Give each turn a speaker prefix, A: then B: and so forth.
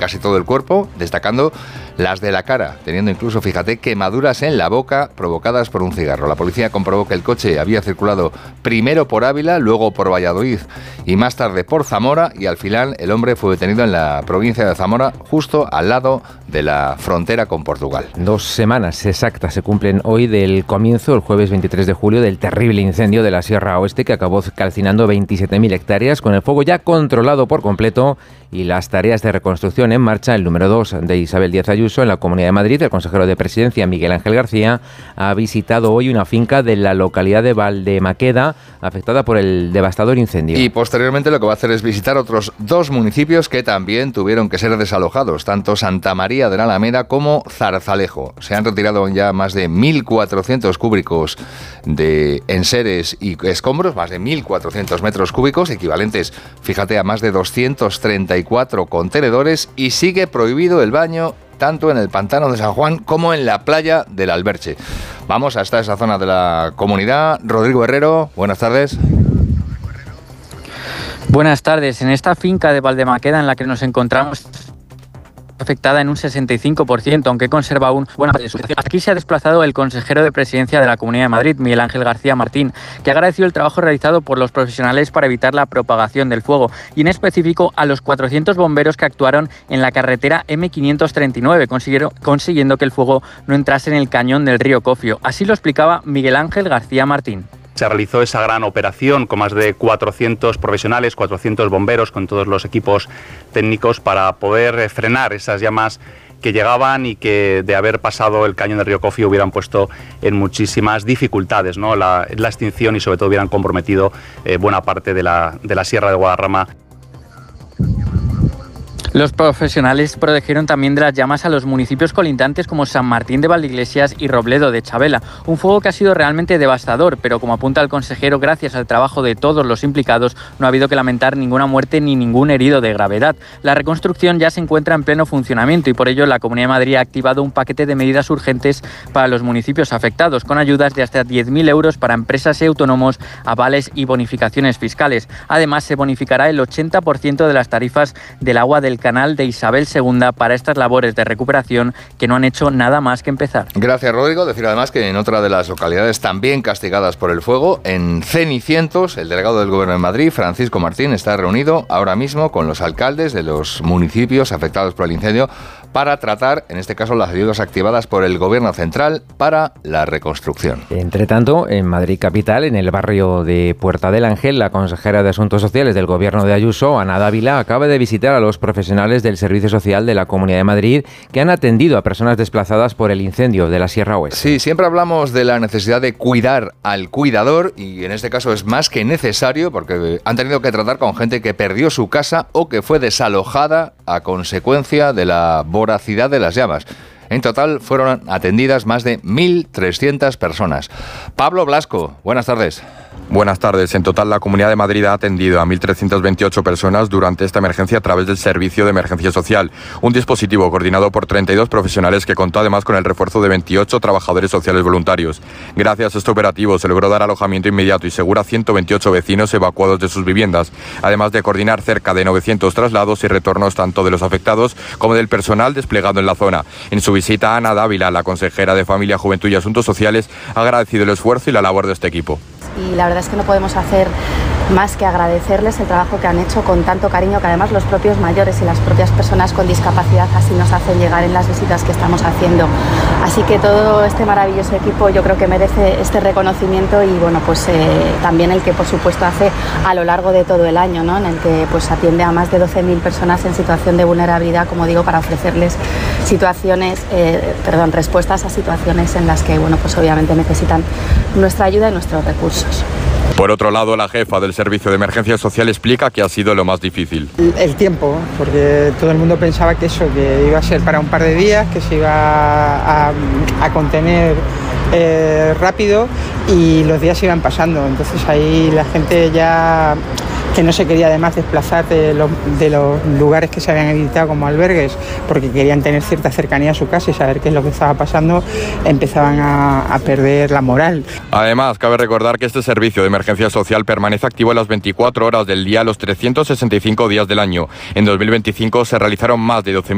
A: casi todo el cuerpo, destacando las de la cara, teniendo incluso, fíjate, quemaduras en la boca provocadas por un cigarro. La policía comprobó que el coche había circulado primero por Ávila, luego por Valladolid y más tarde por Zamora, y al final el hombre fue detenido en la provincia de Zamora, justo al lado de la frontera con Portugal.
B: 2 semanas exactas se cumplen hoy del comienzo, el jueves 23 de julio, del terrible incendio de la Sierra Oeste que acabó calcinando 27.000 hectáreas, con el fuego ya controlado por completo y las tareas de reconstrucción en marcha. El número 2 de Isabel Díaz Ayuso en la Comunidad de Madrid, el consejero de Presidencia Miguel Ángel García, ha visitado hoy una finca de la localidad de Valdemaqueda afectada por el devastador incendio.
A: Y posteriormente lo que va a hacer es visitar otros 2 municipios que también tuvieron que ser desalojados, tanto Santa María de la Alameda como Zarzalejo. Se han retirado ya más de 1.400 cúbicos de enseres y escombros, más de 1.400 metros cúbicos, equivalentes, fíjate, a más de 234 contenedores, y sigue prohibido el baño tanto en el pantano de San Juan como en la playa del Alberche. Vamos hasta esa zona de la comunidad. Rodrigo Herrero, buenas tardes.
C: Buenas tardes. En esta finca de Valdemaqueda en la que nos encontramos, afectada en un 65%, aunque conserva aún buena parte de su situación. Aquí se ha desplazado el consejero de Presidencia de la Comunidad de Madrid, Miguel Ángel García Martín, que ha agradecido el trabajo realizado por los profesionales para evitar la propagación del fuego, y en específico a los 400 bomberos que actuaron en la carretera M539, consiguiendo que el fuego no entrase en el cañón del río Cofio. Así lo explicaba Miguel Ángel García Martín.
D: Se realizó esa gran operación con más de 400 profesionales, 400 bomberos, con todos los equipos técnicos para poder frenar esas llamas que llegaban y que, de haber pasado el cañón del río Cofio, hubieran puesto en muchísimas dificultades, ¿no?, la extinción, y sobre todo hubieran comprometido buena parte de la Sierra de Guadarrama.
C: Los profesionales protegieron también de las llamas a los municipios colindantes como San Martín de Valdeiglesias y Robledo de Chabela. Un fuego que ha sido realmente devastador, pero como apunta el consejero, gracias al trabajo de todos los implicados, no ha habido que lamentar ninguna muerte ni ningún herido de gravedad. La reconstrucción ya se encuentra en pleno funcionamiento y por ello la Comunidad de Madrid ha activado un paquete de medidas urgentes para los municipios afectados, con ayudas de hasta 10.000 euros para empresas y autónomos, avales y bonificaciones fiscales. Además, se bonificará el 80% de las tarifas del agua del canal de Isabel II para estas labores de recuperación que no han hecho nada más que empezar.
A: Gracias, Rodrigo. Decir además que en otra de las localidades también castigadas por el fuego, en Cenicientos, el delegado del Gobierno de Madrid, Francisco Martín, está reunido ahora mismo con los alcaldes de los municipios afectados por el incendio para tratar, en este caso, las ayudas activadas por el Gobierno central para la reconstrucción.
B: Entre tanto, en Madrid capital, en el barrio de Puerta del Ángel, la consejera de Asuntos Sociales del Gobierno de Ayuso, Ana Dávila, acaba de visitar a los profesionales del Servicio Social de la Comunidad de Madrid que han atendido a personas desplazadas por el incendio de la Sierra Oeste.
A: Sí, siempre hablamos de la necesidad de cuidar al cuidador, y en este caso es más que necesario porque han tenido que tratar con gente que perdió su casa o que fue desalojada a consecuencia de la voracidad de las llamas. En total fueron atendidas más de 1.300 personas. Pablo Blasco, buenas tardes.
E: Buenas tardes. En total, la Comunidad de Madrid ha atendido a 1.328 personas durante esta emergencia a través del Servicio de Emergencia Social, un dispositivo coordinado por 32 profesionales que contó además con el refuerzo de 28 trabajadores sociales voluntarios. Gracias a este operativo se logró dar alojamiento inmediato y seguro a 128 vecinos evacuados de sus viviendas, además de coordinar cerca de 900 traslados y retornos tanto de los afectados como del personal desplegado en la zona. En su visita, Ana Dávila, la consejera de Familia, Juventud y Asuntos Sociales, ha agradecido el esfuerzo y la labor de este equipo.
F: Y la verdad es que no podemos hacer más que agradecerles el trabajo que han hecho con tanto cariño, que además los propios mayores y las propias personas con discapacidad así nos hacen llegar en las visitas que estamos haciendo. Así que todo este maravilloso equipo yo creo que merece este reconocimiento, y bueno, pues también el que por supuesto hace a lo largo de todo el año, ¿no?, en el que pues atiende a más de 12.000 personas en situación de vulnerabilidad, como digo, para ofrecerles respuestas a situaciones en las que, bueno, pues obviamente necesitan nuestra ayuda y nuestros recursos.
E: Por otro lado, la jefa del Servicio de Emergencia Social explica que ha sido lo más difícil.
G: El tiempo, porque todo el mundo pensaba que iba a ser para un par de días, que se iba a contener rápido, y los días iban pasando. Entonces ahí la gente ya, que no se quería además desplazar de los lugares que se habían habilitado como albergues, porque querían tener cierta cercanía a su casa y saber qué es lo que estaba pasando, empezaban a perder la moral.
E: Además, cabe recordar que este servicio de emergencia social permanece activo a las 24 horas del día, los 365 días del año. En 2025 se realizaron más de 12.000